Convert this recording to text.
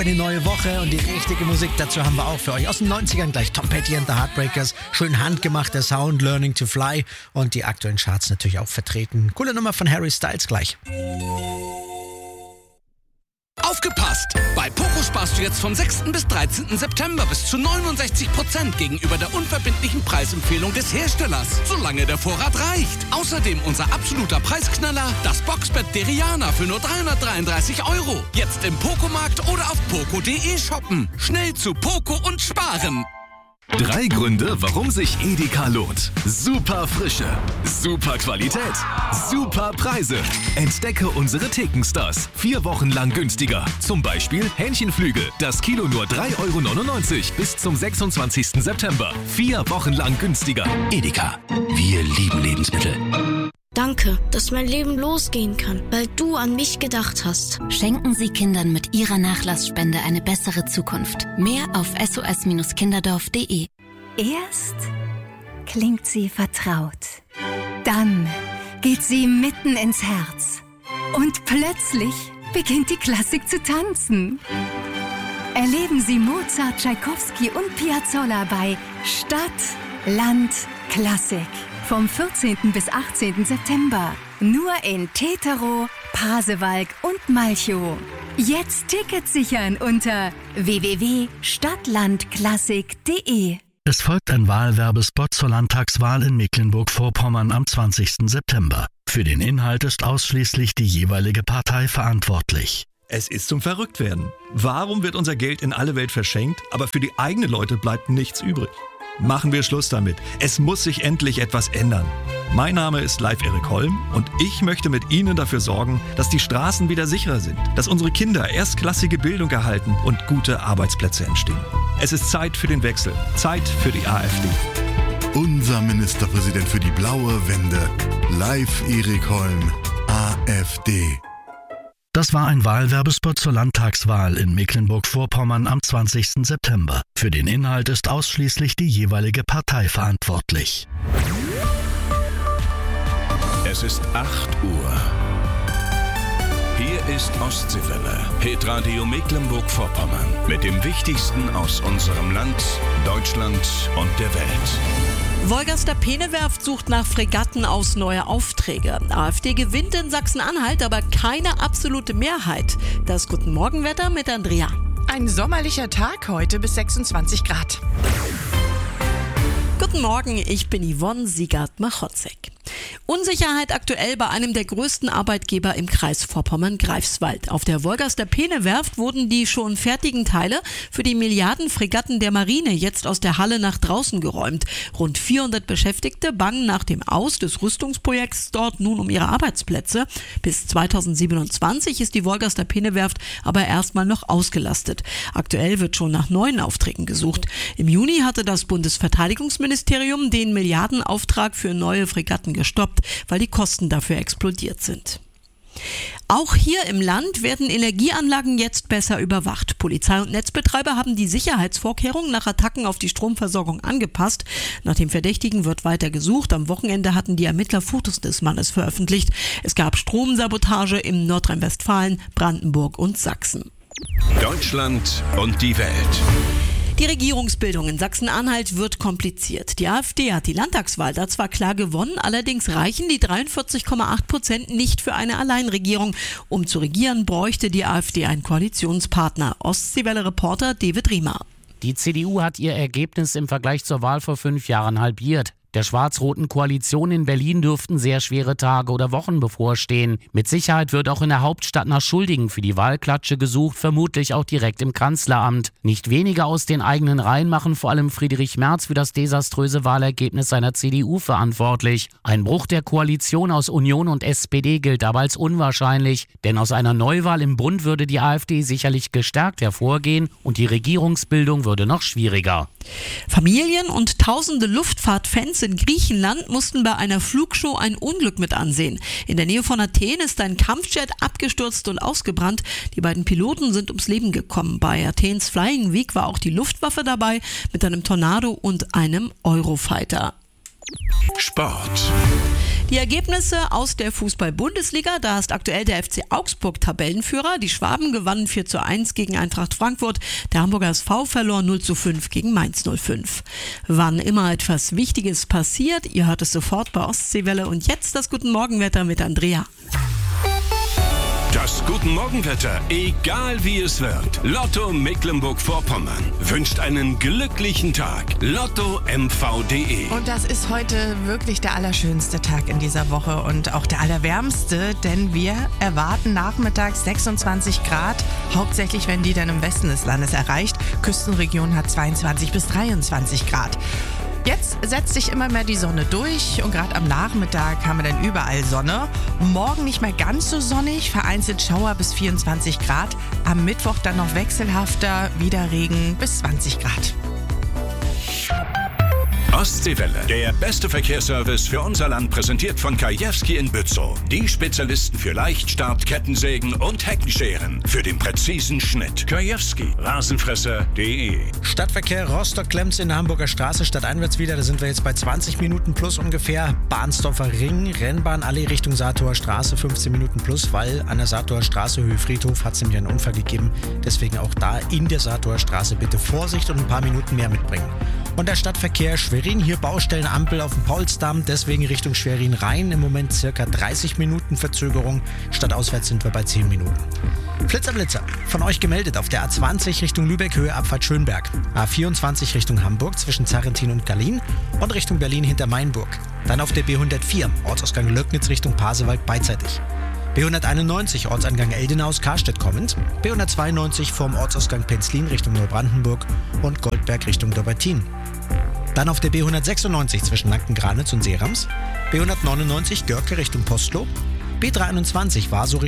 in die neue Woche und die richtige Musik dazu haben wir auch für euch. Aus den 90ern gleich Tom Petty and the Heartbreakers. Schön handgemachter Sound, Learning to Fly und die aktuellen Charts natürlich auch vertreten. Coole Nummer von Harry Styles gleich. Aufgepasst! Bei Poco sparst du jetzt vom 6. bis 13. September bis zu 69% gegenüber der unverbindlichen Preisempfehlung des Herstellers, solange der Vorrat reicht. Außerdem unser absoluter Preisknaller, das Boxbett Deriana für nur 333 €. Jetzt im Poco-Markt oder auf poco.de shoppen. Schnell zu Poco und sparen! 3 Gründe, warum sich Edeka lohnt. Super Frische, super Qualität, super Preise. Entdecke unsere Thekenstars. 4 Wochen lang günstiger. Zum Beispiel Hähnchenflügel. Das Kilo nur 3,99 € bis zum 26. September. 4 Wochen lang günstiger. Edeka. Wir lieben Lebensmittel. Danke, dass mein Leben losgehen kann, weil du an mich gedacht hast. Schenken Sie Kindern mit Ihrer Nachlassspende eine bessere Zukunft. Mehr auf sos-kinderdorf.de. Erst klingt sie vertraut. Dann geht sie mitten ins Herz. Und plötzlich beginnt die Klassik zu tanzen. Erleben Sie Mozart, Tschaikowski und Piazzolla bei Stadt, Land, Klassik. Vom 14. bis 18. September. Nur in Teterow, Pasewalk und Malchow. Jetzt Tickets sichern unter www.stadtlandklassik.de. Es folgt ein Wahlwerbespot zur Landtagswahl in Mecklenburg-Vorpommern am 20. September. Für den Inhalt ist ausschließlich die jeweilige Partei verantwortlich. Es ist zum Verrücktwerden. Warum wird unser Geld in alle Welt verschenkt, aber für die eigenen Leute bleibt nichts übrig? Machen wir Schluss damit. Es muss sich endlich etwas ändern. Mein Name ist Live Erik Holm und ich möchte mit Ihnen dafür sorgen, dass die Straßen wieder sicherer sind, dass unsere Kinder erstklassige Bildung erhalten und gute Arbeitsplätze entstehen. Es ist Zeit für den Wechsel, Zeit für die AfD. Unser Ministerpräsident für die blaue Wende, Live Erik Holm, AfD. Das war ein Wahlwerbespot zur Landtagswahl in Mecklenburg-Vorpommern am 20. September. Für den Inhalt ist ausschließlich die jeweilige Partei verantwortlich. Es ist 8 Uhr. Hier ist Ostseewelle, Hitradio Mecklenburg-Vorpommern. Mit dem Wichtigsten aus unserem Land, Deutschland und der Welt. Wolgaster Peene-Werft sucht nach Fregatten aus neue Aufträge. AfD gewinnt in Sachsen-Anhalt, aber keine absolute Mehrheit. Das Guten Morgenwetter mit Andrea. Ein sommerlicher Tag heute bis 26 Grad. Guten Morgen, ich bin Yvonne Siegert-Machotzek. Unsicherheit aktuell bei einem der größten Arbeitgeber im Kreis Vorpommern-Greifswald. Auf der Wolgaster Peene-Werft wurden die schon fertigen Teile für die Milliardenfregatten der Marine jetzt aus der Halle nach draußen geräumt. Rund 400 Beschäftigte bangen nach dem Aus des Rüstungsprojekts dort nun um ihre Arbeitsplätze. Bis 2027 ist die Wolgaster Peene-Werft aber erstmal noch ausgelastet. Aktuell wird schon nach neuen Aufträgen gesucht. Im Juni hatte das Bundesverteidigungsministerium den Milliardenauftrag für neue Fregatten gestoppt, weil die Kosten dafür explodiert sind. Auch hier im Land werden Energieanlagen jetzt besser überwacht. Polizei und Netzbetreiber haben die Sicherheitsvorkehrungen nach Attacken auf die Stromversorgung angepasst. Nach dem Verdächtigen wird weiter gesucht. Am Wochenende hatten die Ermittler Fotos des Mannes veröffentlicht. Es gab Stromsabotage in Nordrhein-Westfalen, Brandenburg und Sachsen. Deutschland und die Welt. Die Regierungsbildung in Sachsen-Anhalt wird kompliziert. Die AfD hat die Landtagswahl da zwar klar gewonnen, allerdings reichen die 43,8% nicht für eine Alleinregierung. Um zu regieren, bräuchte die AfD einen Koalitionspartner. Ostseewelle-Reporter David Riemer. Die CDU hat ihr Ergebnis im Vergleich zur Wahl vor 5 Jahren halbiert. Der schwarz-roten Koalition in Berlin dürften sehr schwere Tage oder Wochen bevorstehen. Mit Sicherheit wird auch in der Hauptstadt nach Schuldigen für die Wahlklatsche gesucht, vermutlich auch direkt im Kanzleramt. Nicht wenige aus den eigenen Reihen machen vor allem Friedrich Merz für das desaströse Wahlergebnis seiner CDU verantwortlich. Ein Bruch der Koalition aus Union und SPD gilt aber als unwahrscheinlich, denn aus einer Neuwahl im Bund würde die AfD sicherlich gestärkt hervorgehen und die Regierungsbildung würde noch schwieriger. Familien und tausende Luftfahrtfans in Griechenland mussten bei einer Flugshow ein Unglück mit ansehen. In der Nähe von Athen ist ein Kampfjet abgestürzt und ausgebrannt. Die beiden Piloten sind ums Leben gekommen. Bei Athens Flying Week war auch die Luftwaffe dabei mit einem Tornado und einem Eurofighter. Sport. Die Ergebnisse aus der Fußball-Bundesliga, da ist aktuell der FC Augsburg Tabellenführer. Die Schwaben gewannen 4:1 gegen Eintracht Frankfurt. Der Hamburger SV verlor 0:5 gegen Mainz 05. Wann immer etwas Wichtiges passiert, ihr hört es sofort bei Ostseewelle. Und jetzt das Guten Morgenwetter mit Andrea. Das Guten Morgenwetter, egal wie es wird. Lotto Mecklenburg-Vorpommern wünscht einen glücklichen Tag. LottoMV.de. Und das ist heute wirklich der allerschönste Tag in dieser Woche und auch der allerwärmste, denn wir erwarten nachmittags 26 Grad, hauptsächlich wenn die dann im Westen des Landes erreicht. Küstenregion hat 22 bis 23 Grad. Jetzt setzt sich immer mehr die Sonne durch und gerade am Nachmittag haben wir dann überall Sonne. Morgen nicht mehr ganz so sonnig, vereinzelt Schauer bis 24 Grad. Am Mittwoch dann noch wechselhafter, wieder Regen bis 20 Grad. Ostseewelle, der beste Verkehrsservice für unser Land, präsentiert von Kajewski in Bützow. Die Spezialisten für Leichtstart, Kettensägen und Heckenscheren für den präzisen Schnitt. Kajewski, Rasenfresser.de. Stadtverkehr Rostock-Klemms in der Hamburger Straße, stadteinwärts wieder. Da sind wir jetzt bei 20 Minuten plus ungefähr. Bahnsdorfer Ring, Rennbahnallee Richtung Saathower Straße, 15 Minuten plus, weil an der Saathower Straße, Höhe Friedhof, hat es nämlich einen Unfall gegeben. Deswegen auch da in der Saathower Straße bitte Vorsicht und ein paar Minuten mehr mitbringen. Und der Stadtverkehr Schwerin, hier Baustellenampel auf dem Paulsdamm, deswegen Richtung Schwerin rein. Im Moment circa 30 Minuten Verzögerung, stadtauswärts sind wir bei 10 Minuten. Flitzer, von euch gemeldet auf der A20 Richtung Lübeck, Höhe Abfahrt Schönberg. A24 Richtung Hamburg zwischen Zarrentin und Gallien und Richtung Berlin hinter Mainburg. Dann auf der B104, Ortsausgang Löcknitz Richtung Pasewalk beidseitig. B191 Ortsangang Eldenau aus Karstedt kommend, B192 vorm Ortsausgang Penzlin Richtung Neubrandenburg und Goldberg Richtung Dobbertin. Dann auf der B196 zwischen Lanken-Granitz und Seerams, B199 Görke Richtung Postloh, B321 Vaso